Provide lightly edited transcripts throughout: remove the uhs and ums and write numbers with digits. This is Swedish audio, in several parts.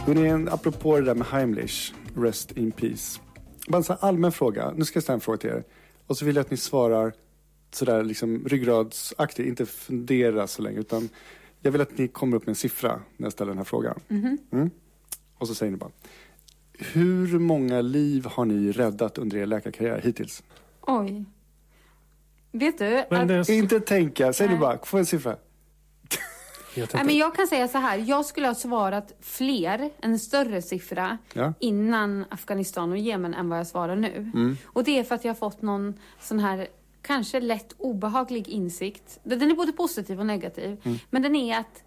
Apropå det där med Heimlich, rest in peace. Bara en sån här allmän fråga. Nu ska jag ställa en fråga till er. Och så vill jag att ni svarar sådär liksom ryggradsaktigt, inte fundera så länge, utan jag vill att ni kommer upp med en siffra när jag ställer den här frågan. Och så säger ni bara: hur många liv har ni räddat under er läkarkarriär hittills? Oj. Vet du? Inte tänka, säg ni bara, få en siffra. Men jag kan säga så här, jag skulle ha svarat en större siffra innan Afghanistan och Jemen än vad jag svarar nu. Och det är för att jag har fått någon sån här kanske lätt obehaglig insikt. Den är både positiv och negativ. Men den är att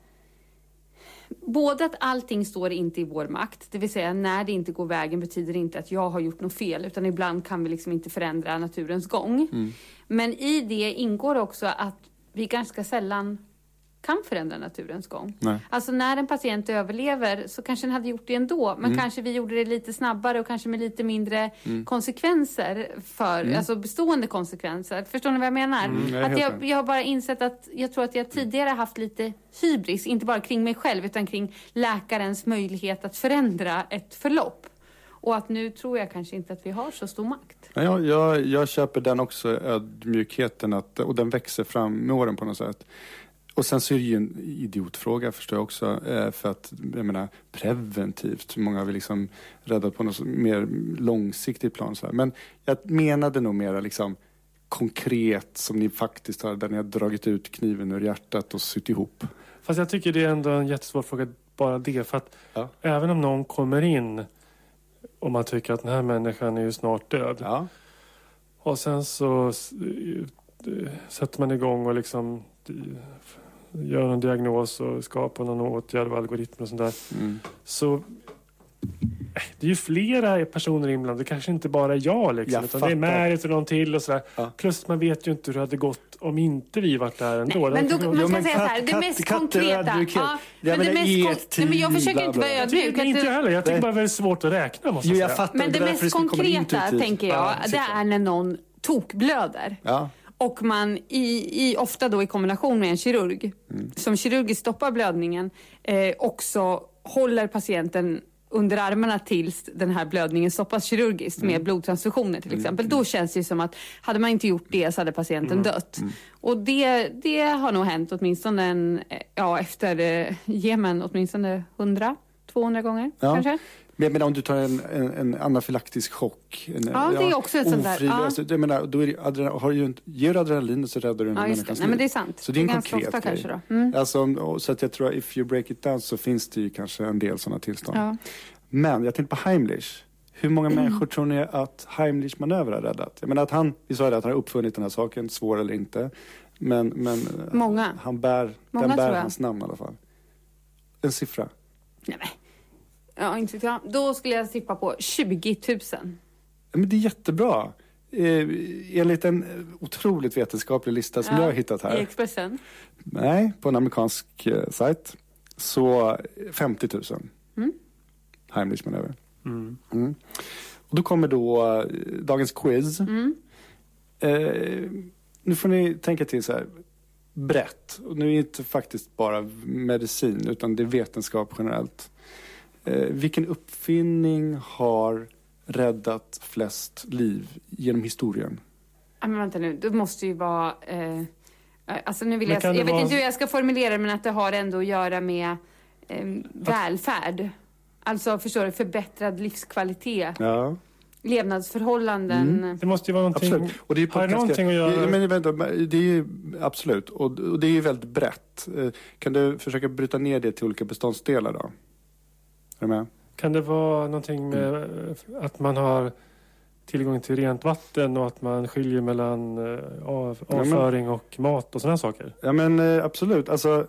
både att allting står inte i vår makt, det vill säga när det inte går vägen betyder det inte att jag har gjort något fel, utan ibland kan vi liksom inte förändra naturens gång. Men i det ingår också att vi ganska sällan kan förändra naturens gång. Nej. Alltså när en patient överlever så kanske den hade gjort det ändå, men kanske vi gjorde det lite snabbare och kanske med lite mindre konsekvenser alltså bestående konsekvenser. Förstår ni vad jag menar? Jag har bara insett att jag tror att jag tidigare haft lite hybris, inte bara kring mig själv utan kring läkarens möjlighet att förändra ett förlopp. Och att nu tror jag kanske inte att vi har så stor makt. Jag köper den också, ödmjukheten, och den växer fram med åren på något sätt. Och sen så är det ju en idiotfråga, förstår jag också, för att jag menar preventivt, många har vi liksom räddat på något mer långsiktigt plan så här. Men jag menade nog mera liksom konkret, som ni faktiskt har, där ni har dragit ut kniven ur hjärtat och sytt ihop. Fast jag tycker det är ändå en jättesvår fråga, bara det, för att även om någon kommer in och man tycker att den här människan är ju snart död, och sen så sätter man igång och liksom gör en diagnos och skapar någon åtgärd och algoritmer och sånt där. Så det är ju flera personer inblandade. Det kanske inte bara är jag liksom, utan det är Märit och någon till och sådär. Plus man vet ju inte hur det hade gått om inte vi varit där ändå. Nej, men man ska säga så här, det mest konkreta. Men jag försöker inte vara ödmjuk. Inte jag heller. Jag tycker bara det är svårt att räkna, måste jag säga. Men det mest konkreta, tänker jag, det är när någon tokblöder. Och man ofta då i kombination med en kirurg som kirurgiskt stoppar blödningen också håller patienten under armarna tills den här blödningen stoppas kirurgiskt med blodtransfusioner till exempel. Då känns det som att hade man inte gjort det så hade patienten dött. Och det har nog hänt åtminstone efter Jemen åtminstone 100-200 gånger kanske. Men om du tar en anafylaktisk chock. Det är också ett sånt där. Alltså, jag menar, då är ger adrenalin så räddar du en människans liv. Men det är sant. Så det är en konkret ofta, grej. kanske då. Alltså, så att jag tror att if you break it down så finns det ju kanske en del sådana tillstånd. Men jag tänkte på Heimlich. Hur många människor tror ni att Heimlich manöver har räddat? Jag menar att vi sa att han har uppfunnit den här saken, svår eller inte. Men många. Den bär hans namn i alla fall. En siffra. Nej, men. Ja, inte vet jag. Då skulle jag tippa på 20 000. Men det är jättebra. Enligt en otroligt vetenskaplig lista som jag har hittat här. I Expressen? Nej, på en amerikansk sajt. Så 50 000. Heimlich manöver. Och då kommer då dagens quiz. Nu får ni tänka till så här. Brett. Och nu är det inte faktiskt bara medicin, utan det är vetenskap generellt. Vilken uppfinning har räddat flest liv genom historien? Men vänta nu, det måste ju vara... alltså nu vill jag vet inte hur jag ska formulera det, men att det har ändå att göra med välfärd. Alltså, förstår du, förbättrad livskvalitet. Levnadsförhållanden. Det måste ju vara någonting... Absolut. Och det är har någonting att göra... Men vänta, det är ju absolut. Och det är ju väldigt brett. Kan du försöka bryta ner det till olika beståndsdelar då? Är du med? Kan det vara någonting med att man har tillgång till rent vatten och att man skiljer mellan avföring och mat och sådana saker? Ja, men absolut. Alltså...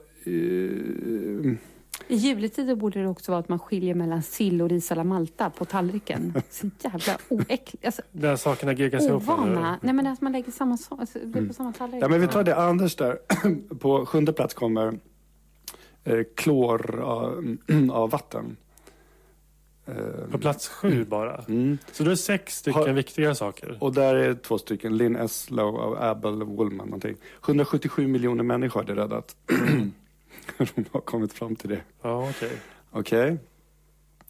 I juletid borde det också vara att man skiljer mellan sill och ris à la Malta på tallriken. Så jävla oäckligt. Alltså, där sakerna geggas ihop. Nej, men att man lägger samma sak, alltså, på samma tallrik. Ja, men vi tar det Anders där. På 7:e plats kommer klor av vatten. På plats 7 bara. Så det är 6 stycken viktiga saker. Och där är 2 stycken. Lynn Eslow av Abel Woolman någonting. 177 miljoner människor hade räddat. De har kommit fram till det. Ja, okej. Okej.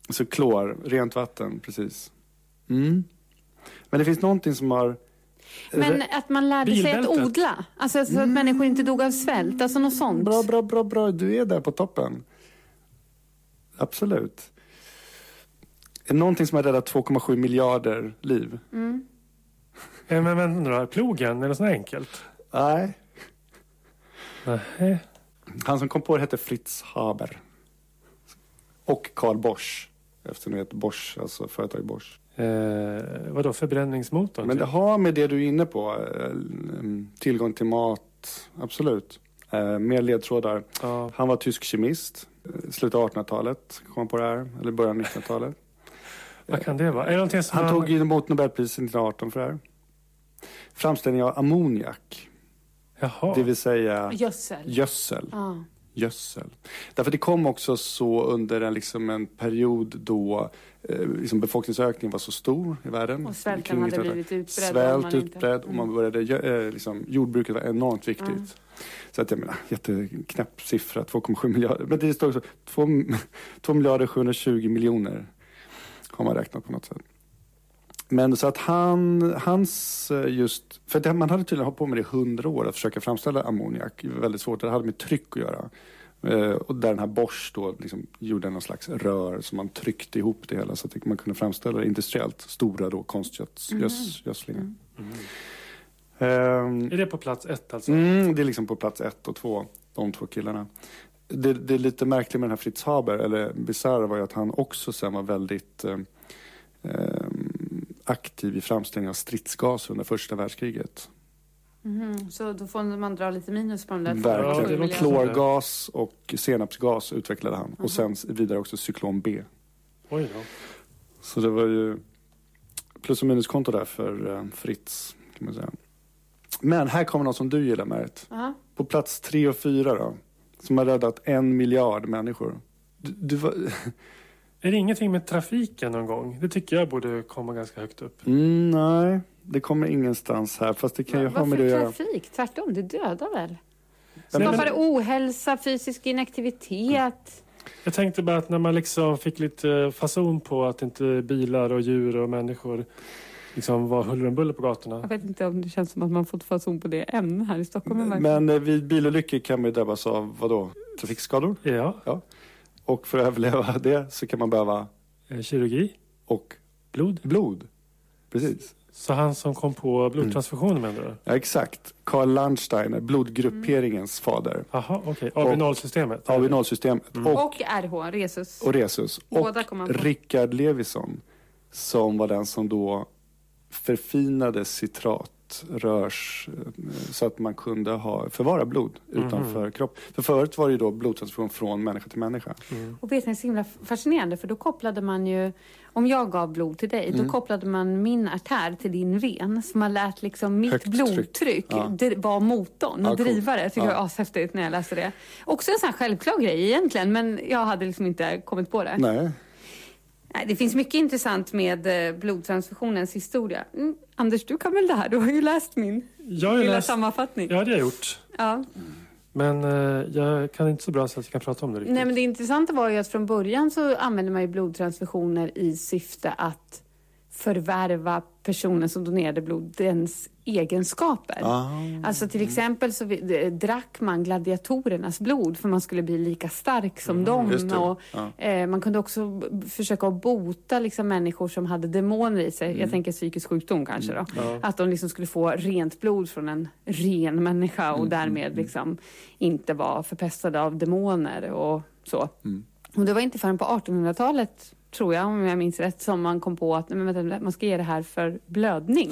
Så klor, rent vatten, precis. Men det finns någonting som har... Men att man lärde sig att odla. Alltså så att människor inte dog av svält. Alltså något sånt. Bra. Du är där på toppen. Absolut. Någonting som har räddat 2,7 miljarder liv. Men då, plogen, är det så enkelt? Nej. Nej. Han som kom på det hette Fritz Haber. Och Carl Bosch. Efter nu heter Bosch, alltså företag Bosch. Vadå, förbränningsmotorn? Men det har med det du är inne på. Tillgång till mat, absolut. Mer ledtrådar. Ja. Han var tysk kemist. Slutet av 1800-talet kom han på det här. Eller början av 1900-talet. Vad kan det vara? Är det som han tog emot Nobelpriset 1918 för det här. Framställning av ammoniak. Jaha. Det vill säga gödsel. Gödsel. Därför det kom också så under en period då befolkningsökningen var så stor i världen. Och svälten hade blivit utbredd. Och man började, jordbruket var enormt viktigt. Så att jag menar, jätteknäpp siffra, 2,7 miljarder. Men det står också 2 miljarder 720 miljoner har man räknat på något sätt. Men så att hans just... För man hade tydligen hållit på med det i 100 år att försöka framställa ammoniak. Det var väldigt svårt. Det hade med tryck att göra. Och där den här Bosch då gjorde någon slags rör som man tryckte ihop det hela så att man kunde framställa det industriellt. Stora då konstgödslingar. Är det på plats 1 alltså? Det är liksom på plats 1 och 2. De 2 killarna. Det är lite märkligt med den här Fritz Haber, eller bisarra, var ju att han också sen var väldigt aktiv i framställning av stridsgas under första världskriget. Så då får man dra lite minus på de där. Verkligen. Klorgas och senapsgas utvecklade han. Och sen vidare också cyklon B. Oj då. Så det var ju plus- och minuskonto där för Fritz, kan man säga. Men här kommer något som du gillar, Märit. På plats 3 och 4 då. Som har räddat 1 miljard människor. Är det ingenting med trafiken någon gång? Det tycker jag borde komma ganska högt upp. Nej, det kommer ingenstans här. Fast det kan ju ha med det att göra. Varför trafik? Tvärtom, det dödar väl? Skapar ohälsa, fysisk inaktivitet. Jag tänkte bara att när man liksom fick lite fason på att inte bilar och djur och människor var huller och buller på gatorna. Jag vet inte om det känns som att man fått fason på det än här i Stockholm. Men vid bilolyckor kan man ju drabbas av vadå? Trafikskador? Ja. Och för att överleva det så kan man behöva kirurgi och blod. Precis. Så han som kom på blodtransfusionen menar du? Ja, exakt. Karl Landsteiner, blodgrupperingens fader. Jaha, okej. AB0-systemet. AB0-systemet. Och RH, Resus. Och Rickard Levinson, som var den som då förfinade citratrörs så att man kunde förvara blod utanför kropp. För förut var det ju då blodtransfusion från människa till människa. Och vet ni, det är så himla fascinerande, för då kopplade man ju, om jag gav blod till dig, då kopplade man min artär till din ven, så man lät liksom mitt högt blodtryck det var motorn och driva det. Tycker jag är ashäftigt när jag läste det. Också en sån här självklar grej egentligen, men jag hade liksom inte kommit på det. Nej. Det finns mycket intressant med blodtransfusionens historia. Anders, du kan väl det här? Du har ju läst min lilla sammanfattning. Ja, det har jag gjort. Ja. Men jag kan inte så bra så att jag kan prata om det riktigt. Nej, men det intressanta var ju att från början så använde man ju blodtransfusioner i syfte att förvärva personen som donerade blodens egenskaper. Alltså till exempel så drack man gladiatorernas blod för man skulle bli lika stark som dem. Och, man kunde också försöka bota människor som hade demoner i sig. Jag tänker psykisk sjukdom kanske då. Att de skulle få rent blod från en ren människa och därmed inte vara förpestade av demoner och så. Och det var inte förrän på 1800-talet, tror jag, om jag minns rätt, som man kom på att man ska ge det här för blödning.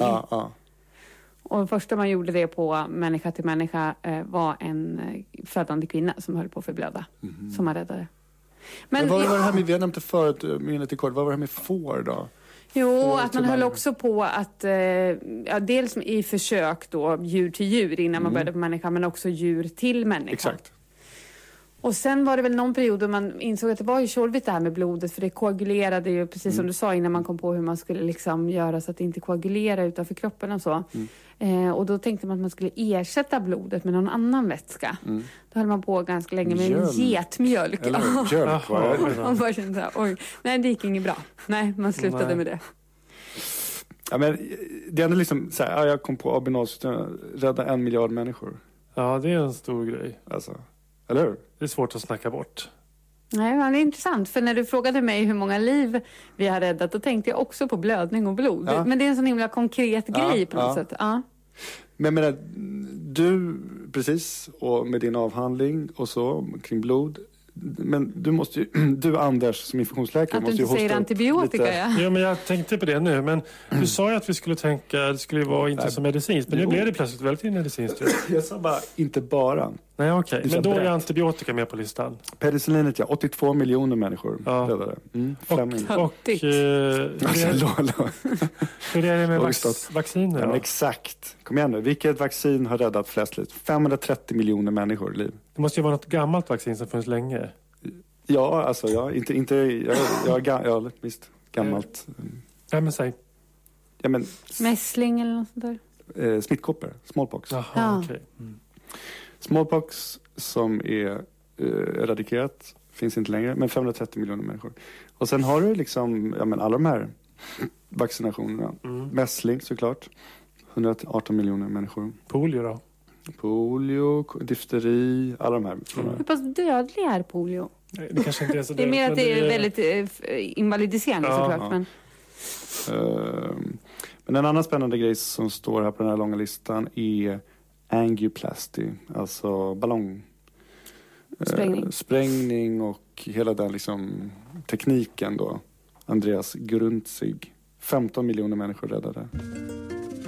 Och det första man gjorde det på människa till människa var en födande kvinna som höll på att förblöda. Som man räddade. Men vad var det här med, vi har nämnt det förut, minnet i kort, vad var det här med får då? Jo, att man höll också på att, dels i försök då, djur till djur innan man började på människa, men också djur till människa. Exakt. Och sen var det väl någon period då man insåg att det var ju tjorvigt det här med blodet, för det koagulerade ju, precis som du sa innan man kom på hur man skulle liksom göra så att det inte koagulerar utanför kroppen och så. Och då tänkte man att man skulle ersätta blodet med någon annan vätska. Då höll man på ganska länge med getmjölk. Eller mjölk, och bara kände så här, oj, nej det gick inget bra. Nej, man slutade med det. Ja, men det är ändå liksom så här, jag kom på AB0-systemet, rädda 1 miljard människor. Ja, det är en stor grej. Alltså, eller hur? Det är svårt att snacka bort. Nej, men det är intressant. För när du frågade mig hur många liv vi har räddat, då tänkte jag också på blödning och blod. Ja. Men det är en sån himla konkret grej på något sätt. Ja. Men jag menar, du, precis, och med din avhandling och så, kring blod. Men du måste ju, du Anders som infektionsläkare måste ju hosta. Att du inte säger antibiotika, lite. Ja, men jag tänkte på det nu. Men du sa ju att vi skulle tänka, det skulle vara inte så medicinskt. Men nu blev det plötsligt väldigt medicinskt. Jag sa bara, inte bara. Nej, okej. Men då är antibiotika med på listan. Penicillinet, 82 miljoner människor räddade. Hur är det med vacciner? Ja, exakt. Kom igen nu. Vilket vaccin har räddat flest liv? 530 miljoner människor liv. Det måste ju vara något gammalt vaccin som funnits länge. Ja, alltså visst, gammalt. Ja, men säg. Ja, men mässling eller något sånt där. Smittkoppor, smallpox. Jaha, okej. Smallpox som är eradikerat finns inte längre, men 530 miljoner människor. Och sen har du liksom, alla de här vaccinationerna. Mässling såklart, 118 miljoner människor. Polio då? Polio, difteri, alla de här. Hur pass dödlig är polio? Det kanske inte är så det är mer att det är väldigt invalidiserande såklart. Men... men en annan spännande grej som står här på den här långa listan är angioplasty, alltså sprängning och hela den liksom tekniken då. Andreas Grundzig. 15 miljoner människor räddade.